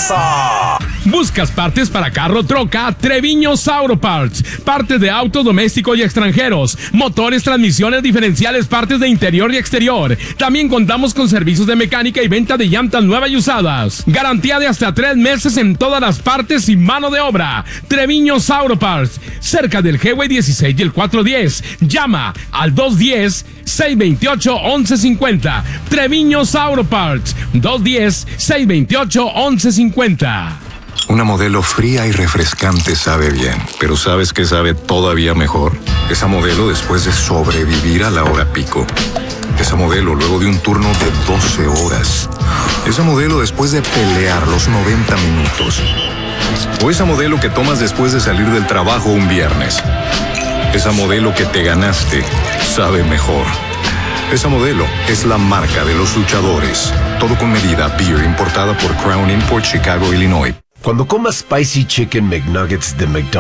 casa. ¿Buscas partes para carro, troca? Treviños Auto Parts. Partes de autos domésticos y extranjeros. Motores, transmisiones, diferenciales, partes de interior y exterior. También contamos con servicios de mecánica y venta de llantas nuevas y usadas. Garantía de hasta 3 meses en todas las partes y mano de obra. Treviños Auto Parts. Cerca del Highway 16 y el 410. Llama al 210-628-1150. Treviños Auto Parts. 210-628-1150. Una Modelo fría y refrescante sabe bien, pero ¿sabes qué sabe todavía mejor? Esa Modelo después de sobrevivir a la hora pico. Esa Modelo luego de un turno de 12 horas. Esa Modelo después de pelear los 90 minutos. O esa Modelo que tomas después de salir del trabajo un viernes. Esa Modelo que te ganaste sabe mejor. Esa Modelo es la marca de los luchadores. Todo con medida. Beer importada por Crown Import, Chicago, Illinois. Cuando comas Spicy Chicken McNuggets de McDonald's,